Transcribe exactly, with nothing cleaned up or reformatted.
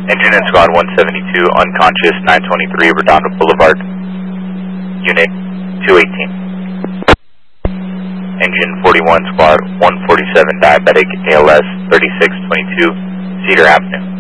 Engine in Squad one seventy-two, unconscious, nine twenty-three Redondo Boulevard. Unit two eighteen. Engine forty-one, Squad one forty-seven, diabetic, A L S thirty-six twenty-two, Cedar Avenue.